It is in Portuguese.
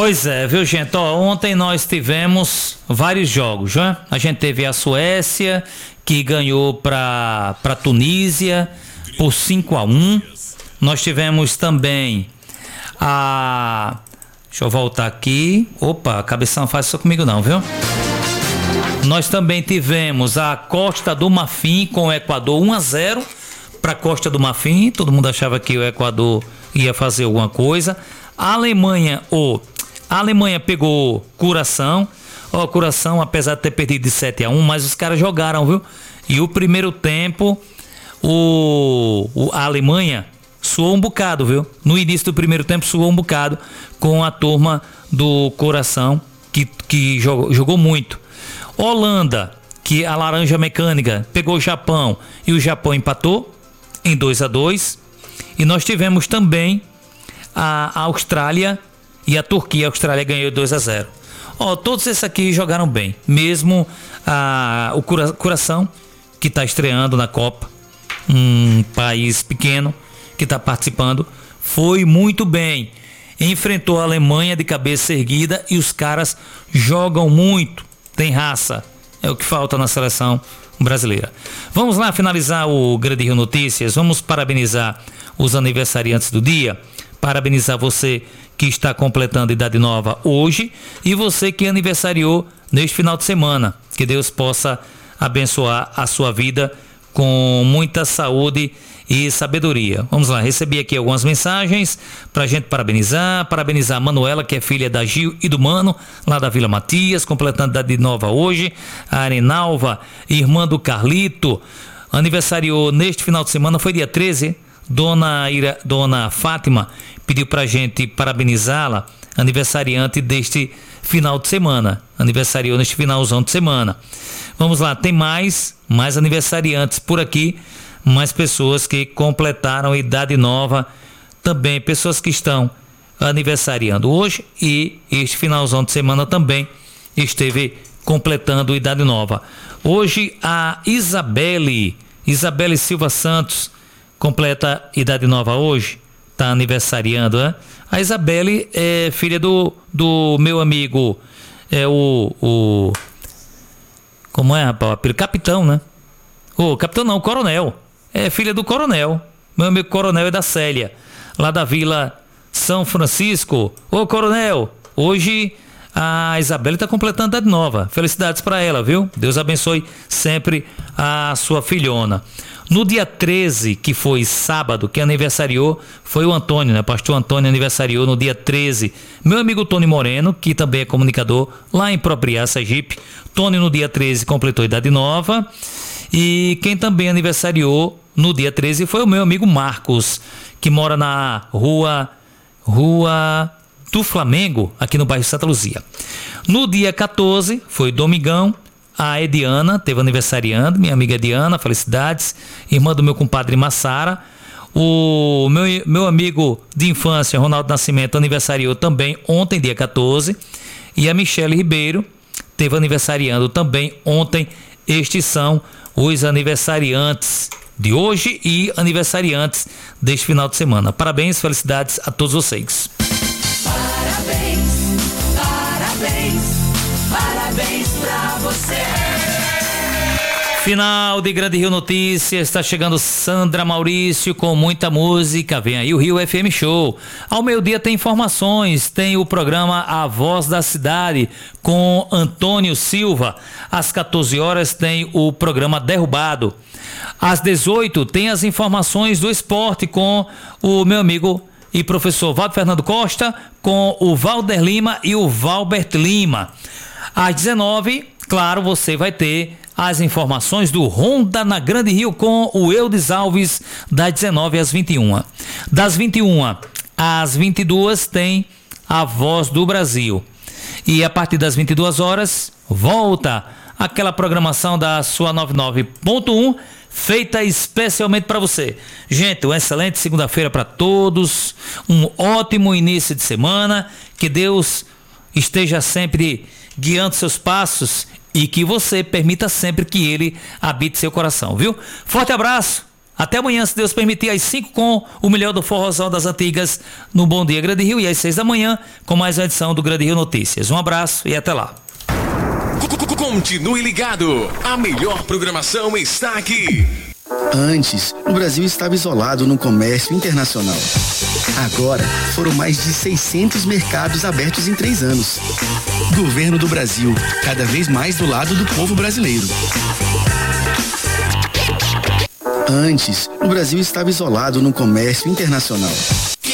Pois é, viu, gente? Ó, ontem nós tivemos vários jogos, né? A gente teve a Suécia, que ganhou para Tunísia por 5-1. Nós tivemos também a... Deixa eu voltar aqui. Opa, a cabeça não faz isso comigo não, viu? Nós também tivemos a Costa do Marfim com o Equador 1-0 para a Costa do Marfim. Todo mundo achava que o Equador ia fazer alguma coisa. A Alemanha pegou Curaçao. Ó, Curaçao, apesar de ter perdido de 7-1, mas os caras jogaram, viu? E o primeiro tempo, a Alemanha suou um bocado, viu? No início do primeiro tempo suou um bocado com a turma do Curaçao, que jogou muito. Holanda, que a Laranja Mecânica pegou o Japão e o Japão empatou em 2-2. E nós tivemos também a Austrália e a Turquia. A Austrália ganhou 2-0. Ó, todos esses aqui jogaram bem. Mesmo o Curaçao, que está estreando na Copa, um país pequeno que está participando, foi muito bem. Enfrentou a Alemanha de cabeça erguida e os caras jogam muito. Tem raça, é o que falta na seleção brasileira. Vamos lá finalizar o Grande Rio Notícias. Vamos parabenizar os aniversariantes do dia. Parabenizar você que está completando idade nova hoje e você que aniversariou neste final de semana. Que Deus possa abençoar a sua vida com muita saúde e sabedoria. Vamos lá, recebi aqui algumas mensagens pra gente parabenizar a Manuela, que é filha da Gil e do Mano, lá da Vila Matias, completando idade nova hoje. A Arenalva, irmã do Carlito, aniversariou neste final de semana, foi dia 13. Dona Fátima pediu pra gente parabenizá-la, aniversariante deste final de semana, aniversariou neste finalzão de semana. Vamos lá, tem mais aniversariantes por aqui, mais pessoas que completaram idade nova, também pessoas que estão aniversariando hoje e este finalzão de semana também esteve completando idade nova. Hoje a Isabelle Silva Santos completa idade nova hoje, está aniversariando, né? A Isabelle é filha do meu amigo, como é, rapaz? Capitão, né? Capitão não, Coronel. É filha do Coronel. Meu amigo Coronel é da Célia, lá da Vila São Francisco. Ô, Coronel, hoje a Isabelle está completando idade nova. Felicidades para ela, viu? Deus abençoe sempre a sua filhona. No dia 13, que foi sábado, que aniversariou, foi o Antônio, né? Pastor Antônio aniversariou no dia 13. Meu amigo Tony Moreno, que também é comunicador lá em Propriá, Sergipe. Tony no dia 13 completou idade nova. E quem também aniversariou no dia 13 foi o meu amigo Marcos, que mora na Rua do Flamengo, aqui no bairro Santa Luzia. No dia 14 foi domingão. A Ediana teve aniversariando, minha amiga Ediana, felicidades, irmã do meu compadre Massara. O meu amigo de infância, Ronaldo Nascimento, aniversariou também ontem, dia 14. E a Michele Ribeiro teve aniversariando também ontem. Estes são os aniversariantes de hoje e aniversariantes deste final de semana. Parabéns, felicidades a todos vocês. Parabéns pra você. Final de Grande Rio Notícias, está chegando Sandra Maurício com muita música. Vem aí o Rio FM Show. Ao meio-dia tem informações, tem o programa A Voz da Cidade com Antônio Silva. Às 14 horas tem o programa Derrubado. Às 18 tem as informações do esporte com o meu amigo e professor Valdo Fernando Costa, com o Valder Lima e o Valbert Lima. Às 19, claro, você vai ter as informações do Ronda na Grande Rio com o Eudes Alves, das 19 às 21. Das 21 às 22 tem a Voz do Brasil. E a partir das 22 horas, volta aquela programação da sua 99.1, feita especialmente para você. Gente, uma excelente segunda-feira para todos, um ótimo início de semana, que Deus esteja sempre guiando seus passos e que você permita sempre que Ele habite seu coração, viu? Forte abraço, Até amanhã, se Deus permitir, às 5 com o melhor do forrozão das antigas no Bom Dia Grande Rio e às 6 da manhã com mais uma edição do Grande Rio Notícias. Um abraço e até lá. Continue ligado, a melhor programação está aqui. Antes, o Brasil estava isolado no comércio internacional. Agora, foram mais de 600 mercados abertos em 3 anos. Governo do Brasil, cada vez mais do lado do povo brasileiro. Antes, o Brasil estava isolado no comércio internacional.